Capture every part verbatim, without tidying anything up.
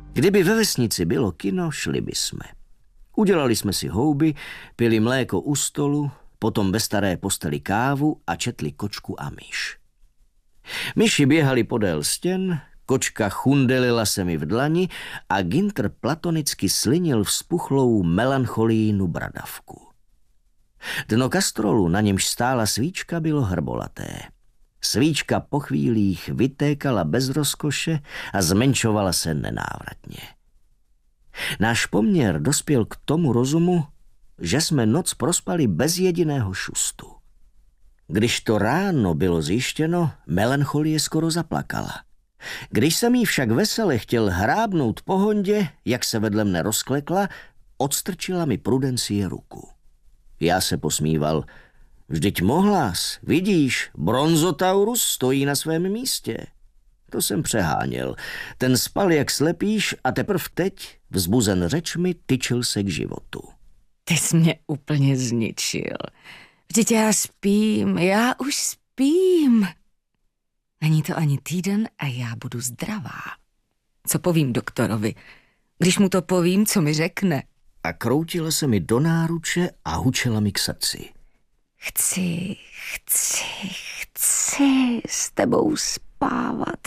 Kdyby ve vesnici bylo kino, šli bychom. Udělali jsme si houby, pili mléko u stolu, potom ve staré posteli kávu a četli Kočku a myš. Myši běhali podél stěn, kočka chundelila se mi v dlani a Ginter platonicky slinil vzpuchlou melancholijnu bradavku. Dno kastrolu, na němž stála svíčka, bylo hrbolaté. Svíčka po chvílích vytékala bez rozkoše a zmenšovala se nenávratně. Náš poměr dospěl k tomu rozumu, že jsme noc prospali bez jediného šustu. Když to ráno bylo zjištěno, melancholie skoro zaplakala. Když jsem jí však vesele chtěl hrábnout po hondě, jak se vedle mne rozklekla, odstrčila mi Prudencie ruku. Já se posmíval. Vždyť mohlás, vidíš, Bronzotaurus stojí na svém místě. To jsem přeháněl. Ten spal jak slepíš a teprv teď, vzbuzen řečmi, tyčil se k životu. Ty jsi mě úplně zničil. Vždyť já spím, já už spím. Není to ani týden a já budu zdravá. Co povím doktorovi? Když mu to povím, co mi řekne? A kroutila se mi do náruče a hučela mi k srdci. Chci, chci, chci s tebou spávat,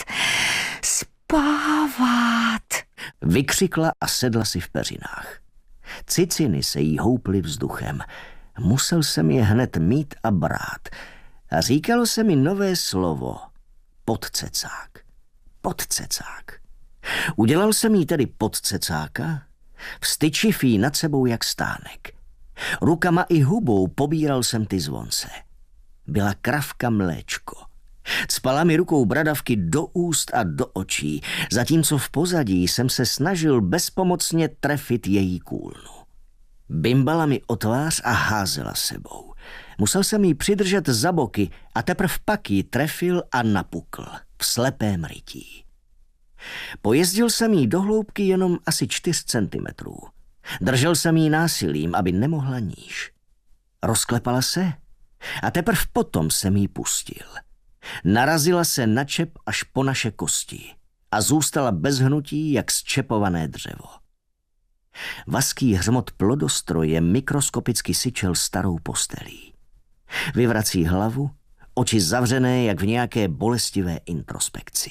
spávat. Vykřikla a sedla si v peřinách. Ciciny se jí houply vzduchem. Musel jsem je hned mít a brát. A říkalo se mi nové slovo. Podcecák. Podcecák. Udělal jsem jí tedy podcecáka, vstyčiv jí nad sebou jak stánek. Rukama i hubou pobíral jsem ty zvonce. Byla kravka mléčko. Cpala mi rukou bradavky do úst a do očí, zatímco v pozadí jsem se snažil bezpomocně trefit její kůlnu. Bimbala mi o tvář a házela sebou. Musel jsem jí přidržet za boky a teprv pak ji trefil a napukl v slepém rytí. Pojezdil jsem jí do hloubky jenom asi čtyř centimetrů. Držel jsem jí násilím, aby nemohla níž. Rozklepala se a teprv potom jsem jí pustil. Narazila se na čep až po naše kosti a zůstala bez hnutí, jak zčepované dřevo. Vaský hřmot plodostroje mikroskopicky syčel starou postelí. Vyvrací hlavu, oči zavřené, jak v nějaké bolestivé introspekci.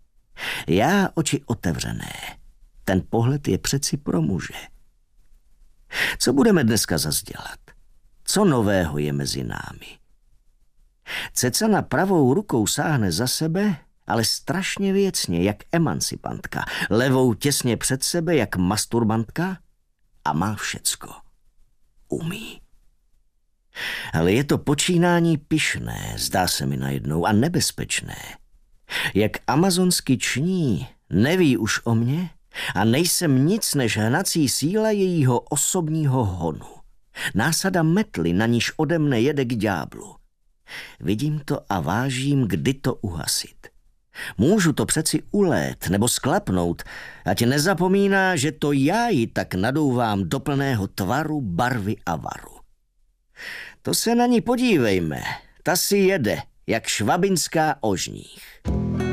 Já oči otevřené. Ten pohled je přeci pro muže. Co budeme dneska zas dělat? Co nového je mezi námi? Cecana pravou rukou sáhne za sebe, ale strašně věcně, jak emancipantka, levou těsně před sebe, jak masturbantka, a má všecko. Umí. Ale je to počínání pyšné, zdá se mi najednou, a nebezpečné. Jak amazonsky ční, neví už o mně a nejsem nic než hnací síla jejího osobního honu. Násada metly, na níž ode mne jede k ďáblu. Vidím to a vážím, kdy to uhasit. Můžu to přeci ulét nebo sklapnout, ať nezapomíná, že to já ji tak nadouvám do plného tvaru, barvy a varu. To se na ní podívejme, ta si jede, jak švabinská ožních.